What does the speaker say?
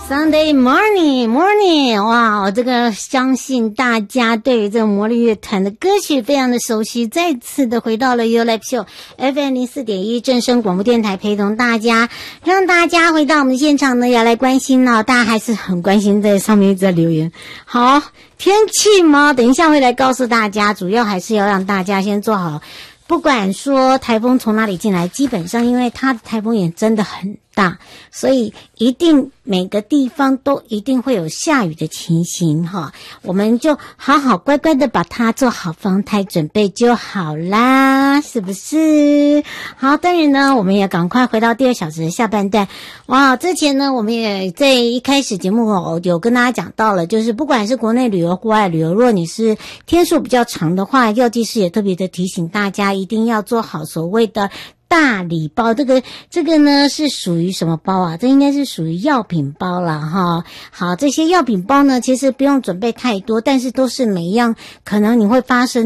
Sunday morning， 哇，我这个相信大家对于这个魔力乐团的歌曲非常的熟悉，再次的回到了 You Live Show FM 04.1正声广播电台，陪同大家，让大家回到我们的现场呢，要来关心大家还是很关心，在上面一直在留言。好，天气吗？等一下会来告诉大家，主要还是要让大家先做好。不管说台风从哪里进来，基本上因为它的台风眼真的很大，所以一定每个地方都一定会有下雨的情形哈，我们就好好乖乖的把它做好防台准备就好啦，是不是？好，当然呢，我们也赶快回到第二小时的下半段。哇，之前呢，我们也在一开始节目有跟大家讲到了，就是不管是国内旅游、国外旅游，如果你是天数比较长的话，药剂师也特别的提醒大家，一定要做好所谓的大礼包。这个呢是属于什么包啊？这应该是属于药品包啦哈。好，这些药品包呢，其实不用准备太多，但是都是每一样可能你会发生